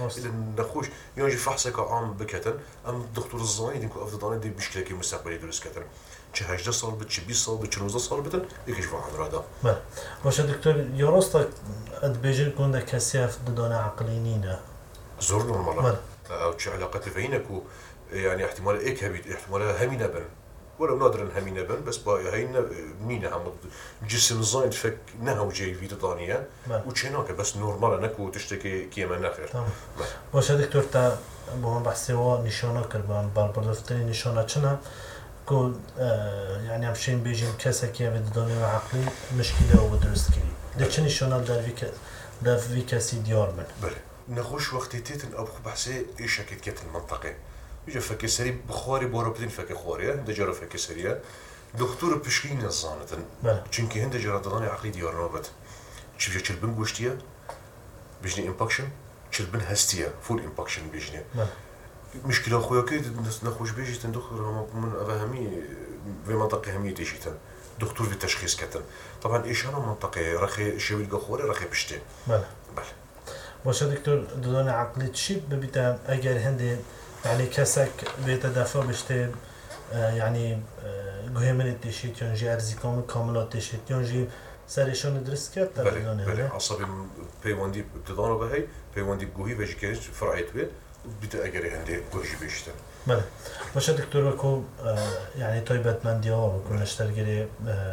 إذا نخوش يونجي فحصك عام بكتن أم الدكتور الزاني دينكو أفضل دي بشكل مستقبلي درس كتن چه 18 سال بت چه 20 سال بت 19 سال بتن یکیش واحد رادا بله باشه دکتر یارستا ادبیجر کنده کسی افت دانه عقلی نینه زور نورمالا بله او چه علاقة بينكو يعني احتمال ايك هبيت احتمال همينة بن ولا نادرا همينة بن بس با هينا مينة هم جسم زايد فك نهو جاي في دانية وچناك بس نورمالا نكو تشتكي كيما نخير تمام باشه دکتر تا با هم بحثی و نشانه کربان بردفتنی نشانه چنه کو يعني همشين بيجين كسا كي بدون عقلي مشكله ودرست كي دچني شونال در في كاسي ديار من بله نخوش وقت تيتن ابو بحسي ايش اكيد كت المنطقه يجي فك سري بخاري بوربدين فك خوريا دجرا فك سريا دكتور بشكين الزانتن چونكي هند جرا داني عقلي ديار نوبت شوف چلبن گوشتيه بيجني امباكشن چلبن هستيه فول امباكشن بيجني مشكلة أخويا كيد نخوش بيجيتن دكتور من أفهمي في منطقة همية تيجيتن دكتور في التشخيص كتن طبعا إيش أنا منطقة رخي شوي الجخوري رخي بشتي بله بله باشه دكتور دادن عقلی چی ببیتم اگر هندی يعني كسك بيتدافع بشتي يعني جهمن تشيت ينجي أرزي كاملات تشيت ينجي سريشون درس كات بله عصبي بيواندي بتدانو بهاي بيواندي جوهي بيجي كيش فرعيت به بده أجري عندي جوهي بيشتن بله باشه دكتور بكو يعني طيبت من ديار وكل نشتري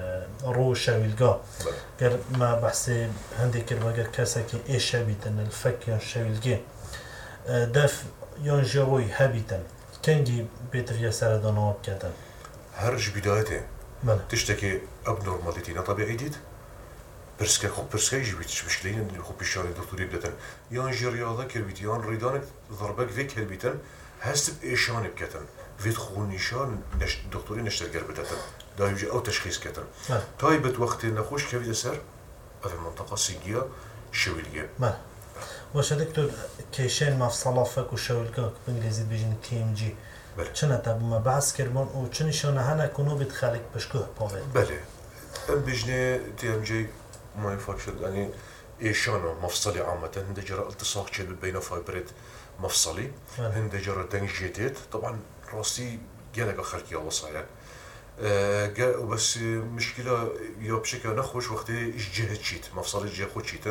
رو شويلجا غير ما بحثي هندي كرباجا كاسكي إيش هبيتن الفك شويلجا دف ينجوي هبيتن كنجي بيتريا سردانات كتن هرج بدايته بله تشتكي أب نورماليتينا طبيعي ديت برسكا خب برسكا يجي بيتش مشكلين خب بيشاري دكتوري بدتن ينجي رياضة كربيت يان ريدانك ضربك فيك هلبيتن هست بإيشان بكتن فيت خونيشان دكتوري نشتغل بدتن دا يجي أو تشخيص كتن طيبت وقت نخوش كفيد سر في المنطقة سيجيا شويلية واش دكتور كيشين مفصلة فك وشويلكا بإنجليزي بيجين KMG چنه تب ما بحث كربون و چنه شانه هنه كنو بتخلق بشكوه باوت بله ام بيجني TMG ما يفكر يعني إيشانه مفصلي عامة هند جرى التصاق شيء بين فايبريت مفصلي هند جرى دنجيتيت طبعا راسي جالك خلقي الله صاير بس مشكلة يا بشكل نخوش وقت إيش جهة شيت مفصلي جهة خود شيتن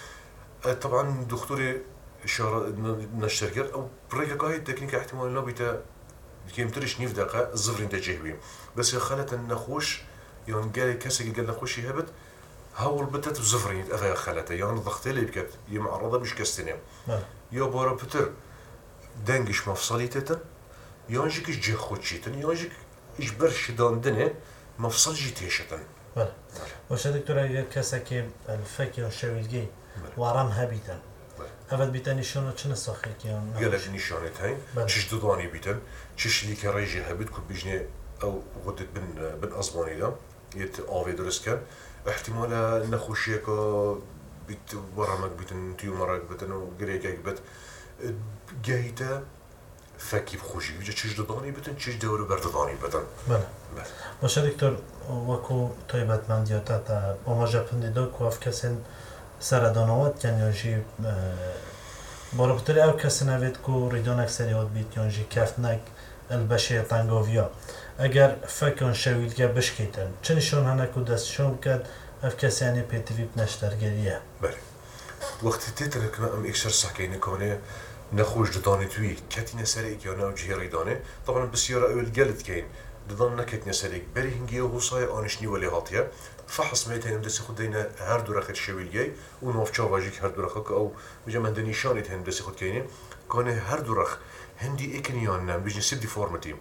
طبعا دكتوري إشارة نشتركت أو بريكا كاي تكنيك احتمال نبيته كيم تريش نيف دقة الزفرين تجهبي بس خلت النخوش يعني قال كسر قال نخوش يهبط هول بتت بزفرين أغير خلته يعني ضغط اللي بكت يمعرضه مش كستني يا بارا بتر دنجش مفصلي تتن يانجيك جه خود شيتن يانجيك إيش برش داندنه مفصل جيتيشتن واش دكتور اگر کسی که الفکر شویلگی وارم هبیتن هفت بیتن نشانه چه نسخه کیان گلج نشانه تاین چش دودانی بیتن چش لیک رایجی هبید که بیشنه او غدت بن ازمانی دا یت آوی درست کن احتمال نخوشیه که بیت ورمک بیتن تیومرک بیتن و گریگک بیت گهیتا فکی بخوشی وجه چش دودانی بیتن چش دورو بردودانی بیتن بله باشه دکتر وکو طیبت من دیاتا تا آماجه پندیده که اف کسین سردانوات کنیانجی بارا بطری او کسی نوید که ریدانک سریعات بیت یانجی کفتنک البشه تنگاویا اگر فکران شویلگه بشکیتن چه نشان هنه که دستشان بکرد اف کسی یعنی پیتیوی بنشترگریه بله وقتی تیتر کنه ام اکسر سحکه نکانه نخوش ددانه توی کتینه سریع که او جهه ریدانه طبعا بسیار اول گلت کین ددان نکتینه سریع بری هنگی و حوصای آنشنی ولی هاتیه فحص ميتين مدرسة خدينا هر دورخ الشويلجاي ونوف شافاجيك هر دورخ أو بيجا من دنيشاني تهم مدرسة خد كينين كان هر دورخ هندي إكنيان نام بيجي سب ديفورمتي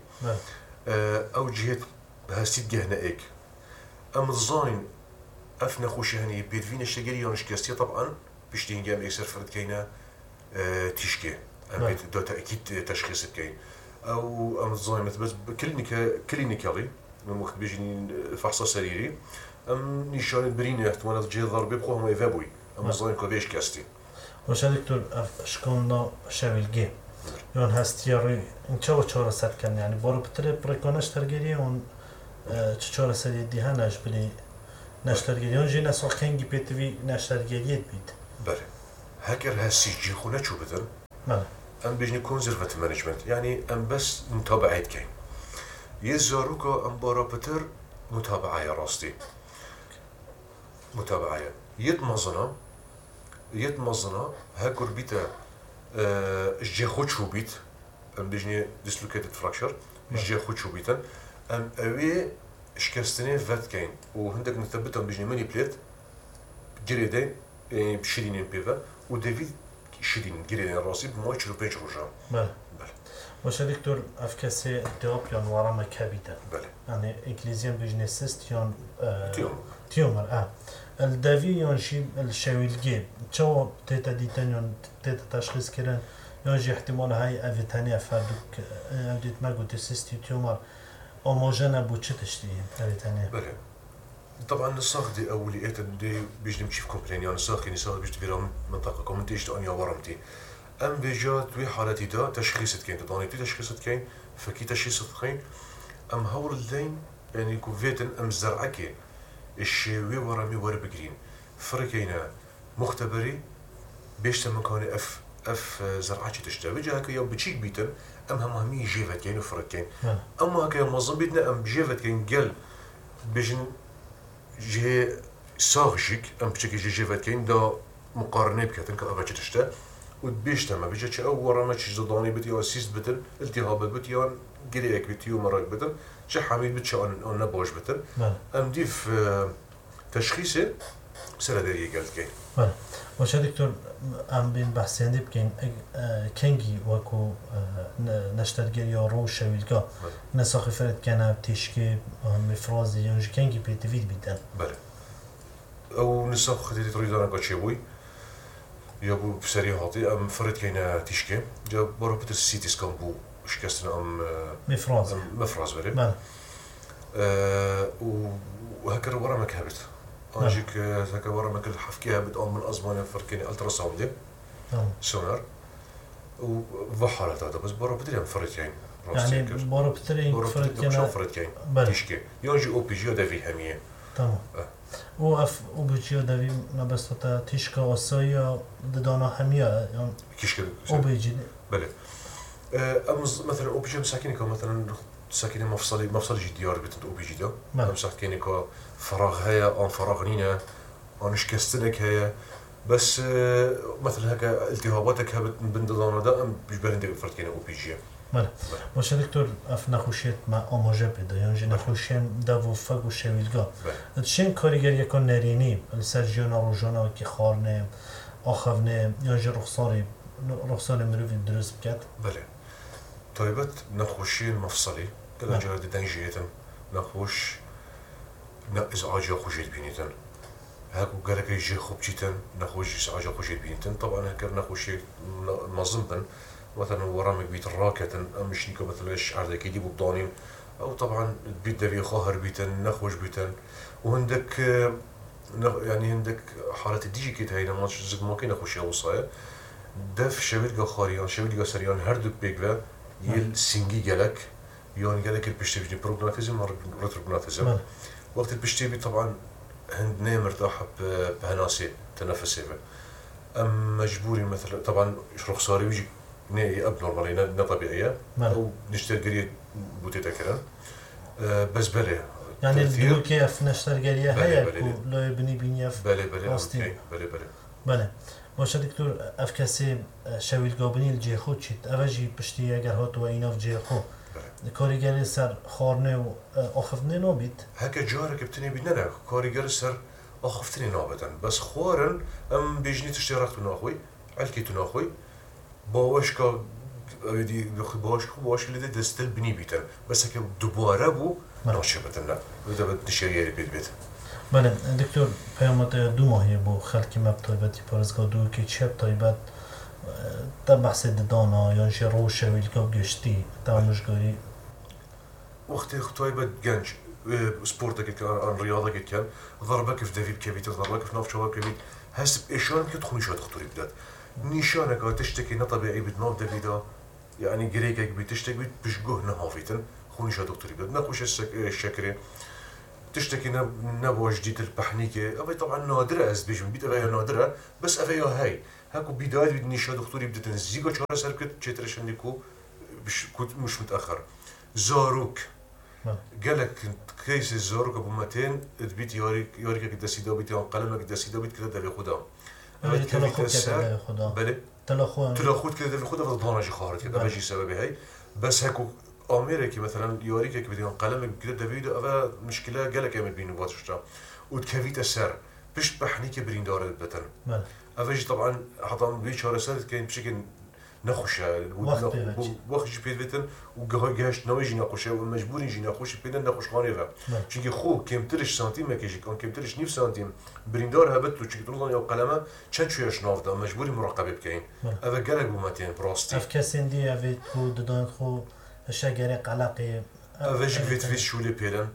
أو جهة هستيد جهنا إك أم الظاين أفنا خوش هني بيدفين الشجري يانش كاستيا طبعا بيشتين جام إكسر فرد كينا تشكي أم بيت دوتا أكيد تشخيص كين أو أم الظاين مثل بس كلينيكالي من وقت بيجي فحص سريري ام نشان برینه احتمال جه ضربه بخواه ما يفابوي ام الظاهر كويش كاستي واش دكتور اشكالنا شويلجي يون هستياري ان چاو چهار سر كان يعني بارو بتر بريكونش ترگيري اون چهار سر دي هناش بلي نشترگيري اون جينا سوخنگي بيتوي نشترگيريت بيت بله هكر هسي جي خونه چو بدن بله ام بيجني كونزرفاتيف مانجمنت يعني ام بس متابعة كاين يزاروكا ام بارا بتر متابعة يا راستي متابعة يتمزنا هاكر بيتا جي خوتشو بيت ام بيجني ديسلوكيتد فراكشر جي خوتشو بيتا ام اوي شكستني فات كاين وهندك مثبتهم بيجني ماني بليت جريدين يعني بشيرين بيفا وديفيد شيرين جريدين راسي بماي شلو بينش رجع بله باشه دکتر افکسی تیوپیان وارم کبیده بله يعني إنجليزيا بيجنسيست يون تيومر الدافي يون شي الشويلجي تشو تيتا ديتان يون تيتا تشخيص كيران يون جي احتمال هاي أفيتانيا فادوك أوديت ماغو تسيستي تيومر أوموجانا بوتشتشتي أفيتانيا بله طبعا الصاغ دي أوليات دي بيجي نمشي في كومبلين يعني الصاغ يعني صاغ بيجي في منطقة كومنتيش تانية ورمتي ام بيجا توي حالتي دا تشخيصت كاين تضاني تشخيصت كاين فكي تشخيصت كاين ام هور اللين يعني كوفيتن ام زرعكي الشيوي ورامي ور بجرين فركينا مختبري بيشتا مكاني اف زرعتي تشتا بيجا هكا يوم بتشيك بيتن ام همامي جيفت كاين وفرك كاين اما هكا منظم بيتنا ام جيفت كاين قال بيجن جي صاغشيك ام بتشيك جيفت كاين دا مقارنه بكاتن كأغاچ تشتا وبيشتا ما بيجاتش أول ما تشي ضاني بتي أو سيست بتن التهاب بتي أو جريك بتي ومرق بتن شو حميد بتش أو نباش بتن أم دي في تشخيصه سنة دقيقة قالت كين وش دكتور أم بين بحثين دي بكين كينجي وكو نشترجل يا روش ويلقى نساخ فرد كان بتشكي مفرازي ينج كينجي بيتفيد بيتن بله أو نساخ خديت تريدنا قتشوي يابو بسريع هاتي ام فرد كاينه تيشكي جا برا بتر سيتي سكان بو شكستنا ام مفراز بله وهكذا ورا ما كهبت انجيك هكا ورا ما كل حفكي هبت ام من ازمان فركيني الترا ساوند سونار وفحالات هذا بس برا بتر فرد كاين يعني برا بتر فرد كاين تيشكي يونجي او بي جي دافي هميه تمام و بيجيو دافي نبسطة تيشكا وصايا ددانا همية يعني كيشكا او بيجي بله مثلا او بيجي مساكيني مثلا ساكنين مفصلي جي ديار بتنت او بيجي ده مساكيني فراغ هيا ان فراغ نينا ان شكستنك هيا بس مثلا هكا التهاباتك هبت من ددانا ده ام بيجبرين دي فرد كيني او بيجي بله باشه دکتر اف نخوشیت ما آماجه بده یعنی نخوشیم دو فگ و شویلگاه چین کارگر یکان نرینی سرجیانا روزانه که خارنه آخونه یعنی رخصان مروی درست بکد بله طيبت نخوشی مفصلی کلا جرد دنجیتن نخوش ازعاج خوشیت بینیتن هاكو قالك يجي خوب جيتن نخوش ازعاج خوشیت بینیتن طبعا هكر نخوشی مظنبن مثلا ورامك بيت الراكة مش نيكو مثلا عردك يجيبوا بضانين او طبعا بيت دافي خاهر بيتن نخوش بيتن وهندك يعني هندك حالة الديجي كيت هاي نماش زق ما كاين نخوش وصايا داف شويلقا خاريان شويلقا سريان هردوك بيقلا يل سينجي قالك يون قالك البشتي بيجي بروغناتيزم ريتروغناتيزم وقت البشتي بي طبعا هندنا مرتاحة بهناسي تنفسي ام مجبوري مثلا طبعا رخصاري ويجي نهي اب نورمالي نا طبيعيه او نشتري قريه بوتيتا كده بس بله يعني تقول كيف نشتري قريه هي لو يبني بنياف بله بله باشه دكتور افكاسي شويل قابني الجي خو تشيت اوجي بشتي اگر هات و اینا جي خو کارگر سر خارنه و آخفتنه نابید هکه جارك بتني بيدنا کارگر سر آخفتني نابدن بس خوارن ام بيجني تشتركت ناخوي علكيتو ناخوي باوش كا دي باوش اللي دستل بني بيتن بس هكا دوباره بو ناشي بتنا وده بتشيري بيت بله دكتور پیامت دو ماهی بو خلکی مب طایبتی پارزگاه دو که چه طایبت تا بحث دانا یا انشی روشه ویلکا گشتی تا مشگاری وقتی طایبت گنج سپورتك كان رياضة كان ضربك في دافيد كبيت ضربك في ناف شباب كبيت هسب إيشان كتخوني شو دكتور بدات نيشانك تشتكي نطبيعي بتناف دافيدا يعني جريكك بتشتكي بشجوه نهافيتن خوني شو دكتور بدات ناقوش الشكري تشتكي نبوة جديد البحنيكة أبي طبعا نادرة أز بيجي من بيت أبي نادرة بس أبي هاي هاكو بداية بدنيشة دكتوري بدت نزيقة شهر سركت شترش عندكو كنت مش متأخر زاروك قالك كيس الزاروك ابو ماتين تبيت يوريك قد سيدا بيت قلمك قد سيدا بيت كذا دبي خدام بله تلاخود كذا دبي خدام ضدانا خارج كذا بيجي سبب هاي بس هاكو امريكي مثلا يوريك كذا قلمك كذا دبي ده مشكله قالك يعمل بينو باتشتا وتكفيت السر بش بحنيك بريندار البتن افاجي طبعا حطام بيشار سر كاين بشكل نخوشه وقت جبيت بتن وجهش نويجي نخوشه ومجبور يجي نخوش بينا نخوش خانيفه شيكي خو كيمترش سنتيم كيجي كان كيمترش 9 سنتيم بريندار هبت وشيكي تنظن يا قلمه چند شويش نافدا مجبوري مراقبه بكاين افا قالك بوماتين براستي اف كاسندي افيت كو ددان خو شاغرق علاقه افاجي فيت في شولي بيلن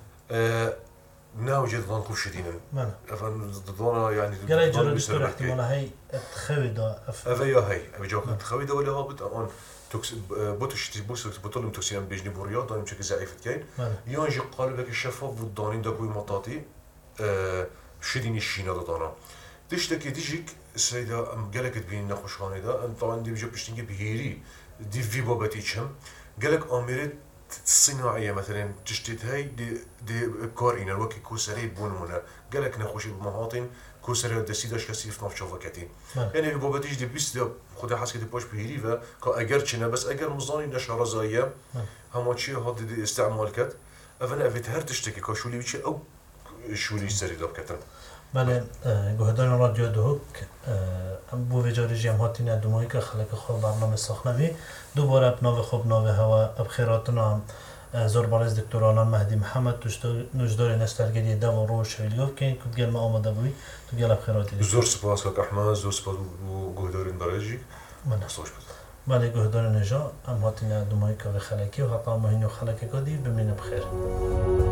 ناوجد ضان خوش دينن افن ضانا يعني قال جرى دكتور احتمال هي تخويدا افيا هي ابي جوك تخويدا ولا هابط اون توكس بوتش بطلم توكسيان بيجني بورياض انا بشكل ضعيف كاين يونجي قالبك الشفاف والضانين داكوي مطاطي شديني الشينا ضانا تشتكي تجيك السيده قالك تبين نخوش خاني دا طبعا دي بيجي بشتنجي بهيري دي في باباتيشم قالك اميرت الصناعيه مثلا تشتت هاي دي كارين الوكي كوسري بونمونا قالك نخوشي بمهاطن كوسري دسيداش كسي في نفس وقتي يعني باباتيش دي بيست خدا حس كده باش بهيري و كاجر چنا بس اگر مزاني نشاره زايه هماچي هاد دي استعمال كت افنا افيت هر تشتكي كشولي بيچ او شولي سري داب كتن بله گهدان رادیو دوک بو وجاری جمعاتین دومایی که خلق خوب برنامه ساخنوی دوباره بناو خوب ناو هوا ابخیراتنا زوربارز دکترانان مهدی محمد نجدار نسترگیری دو و روش ویلیوف که کد گل ما آمده بوی تو گل ابخیراتی زور سپاس که احمد زور سپاس گهدارین برایجی بله گهدان نجا امهاتین دومایی که خلقی و حتی مهین و خلقی که دی بمین بخیر